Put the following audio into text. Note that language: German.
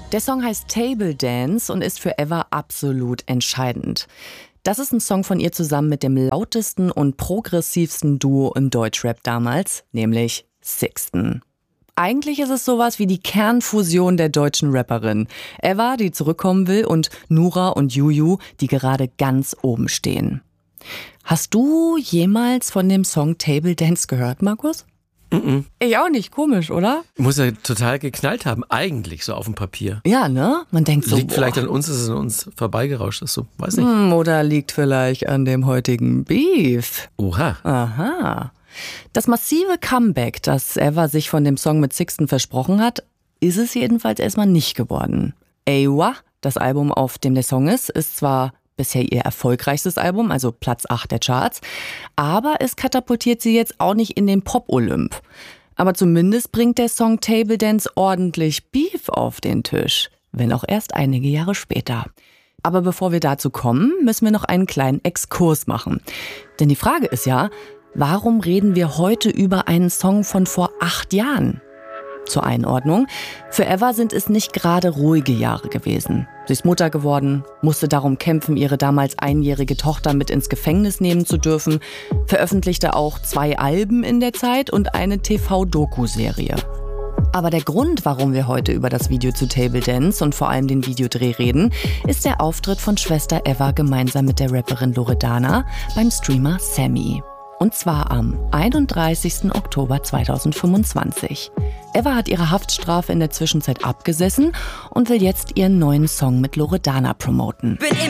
Der Song heißt Table Dance und ist für Eva absolut entscheidend. Das ist ein Song von ihr zusammen mit dem lautesten und progressivsten Duo im Deutschrap damals, nämlich Sixten. Eigentlich ist es sowas wie die Kernfusion der deutschen Rapperin. Eva, die zurückkommen will, und Nura und Juju, die gerade ganz oben stehen. Hast du jemals von dem Song Table Dance gehört, Markus? Ich auch nicht, komisch, oder? Muss ja total geknallt haben, eigentlich so auf dem Papier. Ja, ne? Man denkt so, liegt vielleicht an uns, dass es an uns vorbeigerauscht ist, so, weiß nicht. Oder liegt vielleicht an dem heutigen Beef. Oha. Aha. Das massive Comeback, das Eva sich von dem Song mit Sixten versprochen hat, ist es jedenfalls erstmal nicht geworden. Eywa, das Album, auf dem der Song ist zwar bisher ihr erfolgreichstes Album, also Platz 8 der Charts, aber es katapultiert sie jetzt auch nicht in den Pop-Olymp. Aber zumindest bringt der Song Table Dance ordentlich Beef auf den Tisch, wenn auch erst einige Jahre später. Aber bevor wir dazu kommen, müssen wir noch einen kleinen Exkurs machen. Denn die Frage ist ja, warum reden wir heute über einen Song von vor 8 Jahren? Zur Einordnung: Für Eva sind es nicht gerade ruhige Jahre gewesen. Sie ist Mutter geworden, musste darum kämpfen, ihre damals 1-jährige Tochter mit ins Gefängnis nehmen zu dürfen, veröffentlichte auch 2 Alben in der Zeit und eine TV-Doku-Serie. Aber der Grund, warum wir heute über das Video zu Table Dance und vor allem den Videodreh reden, ist der Auftritt von Schwester Eva gemeinsam mit der Rapperin Loredana beim Streamer Sammy. Und zwar am 31. Oktober 2025. Eva hat ihre Haftstrafe in der Zwischenzeit abgesessen und will jetzt ihren neuen Song mit Loredana promoten.